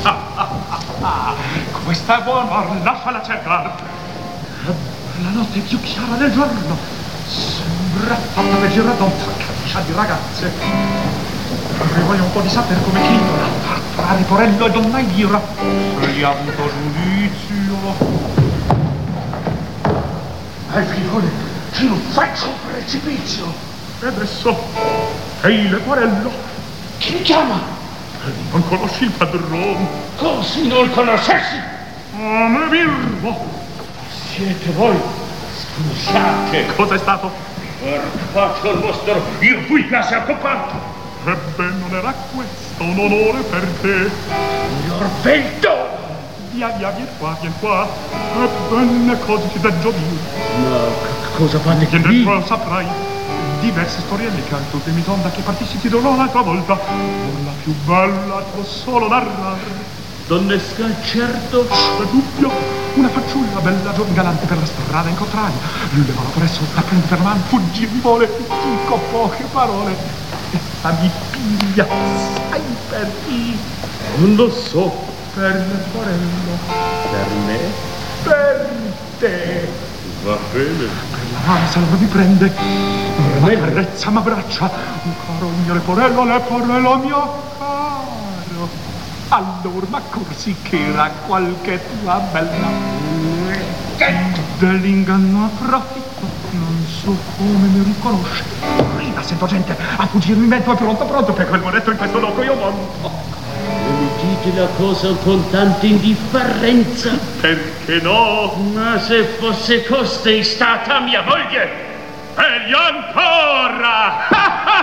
Questa è buona, lasciala cercare. La notte è più chiara del giorno. Sembra fatta per girare da un caccia di ragazze. Voglio un po' di sapere come Clintola tra Riporello e Donna Ira. Se gli ha avuto giudizio. Figlione, ci non faccio un precipizio. E adesso, ehi Leporello. Chi mi chiama? Non conosci il padrone? Così non conoscessi? Oh, me birbo. Siete voi? Scusate. Cosa è stato? Portato il vostro, io fui quasi accompato. Ebbene, non era questo un onore per te. Signor Beldo! Via, vieni qua. Ebbene, cosa ti deggio dire? Ma cosa fanno che lì? Lo saprai. Diverse storielle che al tuo demitonda che partissi ti dovrò un'altra volta. Non la più bella t'ho solo narrare. Donnesca, certo. È dubbio. Una fanciulla bella, galante per la strada incontrai. Lui levava presso, la prende per mano, fuggì mi vuole. Dico poche parole. Essa mi piglia, sai per chi? Non lo so. Per Leporello. Per me? Per te. Va bene. Per la mano se non mi prende. Ma carezza, ma braccia. Caro mio Leporello mio caro. Allora, ma corsi che era qualche tua bella. Dell'inganno approfitto. Non so come mi riconosce. Prima sento gente a fuggirmi in mezzo. È pronto per quel monetto in questo loco io monto. Mi dite la cosa con tanta indifferenza? Perché no? Ma se fosse costei stata mia moglie, meglio ancora!